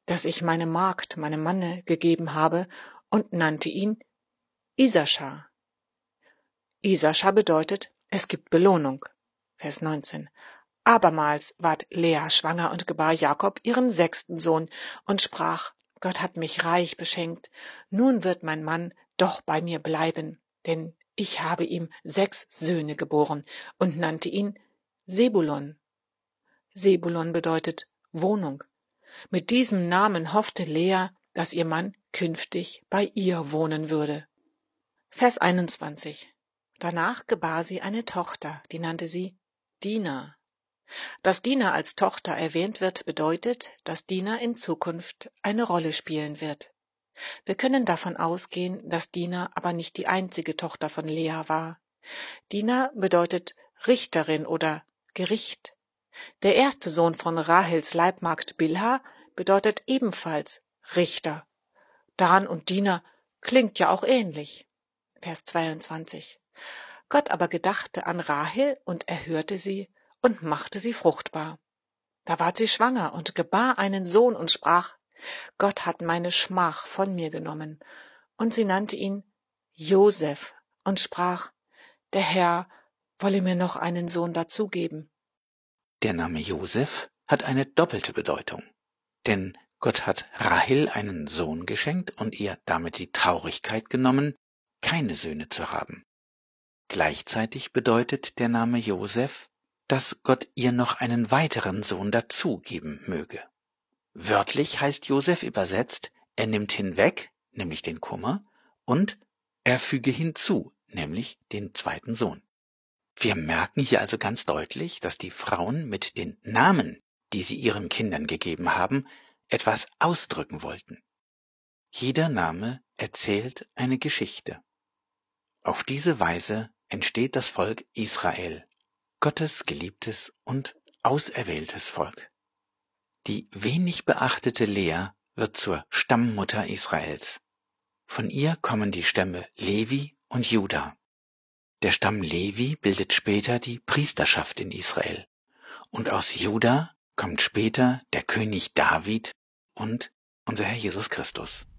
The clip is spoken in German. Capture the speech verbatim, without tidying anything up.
dass ich meine Magd, meinem Manne, gegeben habe und nannte ihn Isaschar. Isaschar bedeutet, es gibt Belohnung. Vers neunzehn. Abermals ward Lea schwanger und gebar Jakob ihren sechsten Sohn und sprach, Gott hat mich reich beschenkt, nun wird mein Mann doch bei mir bleiben, denn ich habe ihm sechs Söhne geboren und nannte ihn Sebulon. Sebulon bedeutet Wohnung. Mit diesem Namen hoffte Lea, dass ihr Mann künftig bei ihr wohnen würde. Vers einundzwanzig. Danach gebar sie eine Tochter, die nannte sie Dina. Dass Dina als Tochter erwähnt wird, bedeutet, dass Dina in Zukunft eine Rolle spielen wird. Wir können davon ausgehen, dass Dina aber nicht die einzige Tochter von Lea war. Dina bedeutet Richterin oder Gericht. Der erste Sohn von Rahels Leibmagd Bilha bedeutet ebenfalls Richter. Dan und Dina klingt ja auch ähnlich. Vers zweiundzwanzig. Gott aber gedachte an Rahel und erhörte sie und machte sie fruchtbar. Da ward sie schwanger und gebar einen Sohn und sprach, Gott hat meine Schmach von mir genommen. Und sie nannte ihn Josef und sprach, der Herr wolle mir noch einen Sohn dazugeben. Der Name Josef hat eine doppelte Bedeutung, denn Gott hat Rahel einen Sohn geschenkt und ihr damit die Traurigkeit genommen, keine Söhne zu haben. Gleichzeitig bedeutet der Name Josef, dass Gott ihr noch einen weiteren Sohn dazugeben möge. Wörtlich heißt Josef übersetzt, er nimmt hinweg, nämlich den Kummer, und er füge hinzu, nämlich den zweiten Sohn. Wir merken hier also ganz deutlich, dass die Frauen mit den Namen, die sie ihren Kindern gegeben haben, etwas ausdrücken wollten. Jeder Name erzählt eine Geschichte. Auf diese Weise entsteht das Volk Israel, Gottes geliebtes und auserwähltes Volk. Die wenig beachtete Lea wird zur Stammmutter Israels. Von ihr kommen die Stämme Levi und Juda. Der Stamm Levi bildet später die Priesterschaft in Israel. Und aus Juda kommt später der König David und unser Herr Jesus Christus.